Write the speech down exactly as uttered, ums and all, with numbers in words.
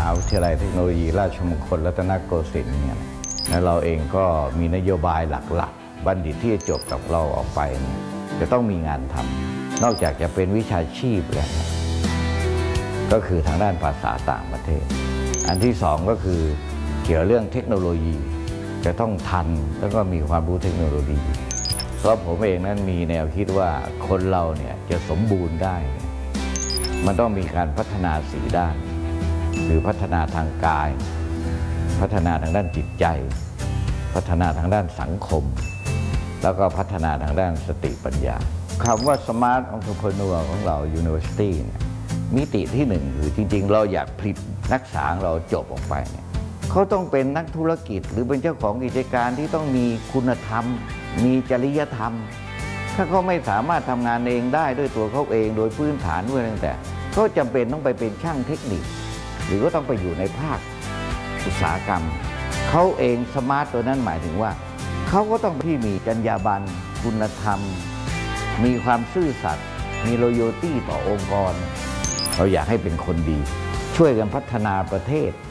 วิทยาลัยเทคโนโลยีราชมงคลรัตนโกสินทร์เนี่ยและเราเองก็มีนโยบายหลักๆบัณฑิตที่จะจบกับเราออกไปจะต้องมีงานทำนอกจากจะเป็นวิชาชีพแล้วก็คือทางด้านภาษาต่างประเทศอันที่สองก็คือเกี่ยวเรื่องเทคโนโลยีจะต้องทันแล้วก็มีความรู้เทคโนโลยีเพราะผมเองนั้นมีแนวคิดว่าคนเราเนี่ยจะสมบูรณ์ได้มันต้องมีการพัฒนาสีด้านหรือพัฒนาทางกายพัฒนาทางด้านจิตใจพัฒนาทางด้านสังคมแล้วก็พัฒนาทางด้านสติปัญญาคำว่า Smart Entrepreneur ของเรา University เนี่ยมิติที่หนึ่งคือจริงๆเราอยากผลิตนักศึกษาเราจบออกไปเนี่ยเขาต้องเป็นนักธุรกิจหรือเป็นเจ้าของกิจการที่ต้องมีคุณธรรมมีจริยธรรมถ้าเขาไม่สามารถทำงานเองได้ด้วยตัวเขาเองโดยพื้นฐานด้วยตั้งแต่เขาจำเป็นต้องไปเป็นช่างเทคนิคหรือก็ต้องไปอยู่ในภาคอุตสาหกรรมเขาเองสมาร์ทตัวนั้นหมายถึงว่าเขาก็ต้องที่มีจรรยาบรรณคุณธรรมมีความซื่อสัตย์มีโลโยตี้ต่อองค์กรเราอยากให้เป็นคนดีช่วยกันพัฒนาประเทศ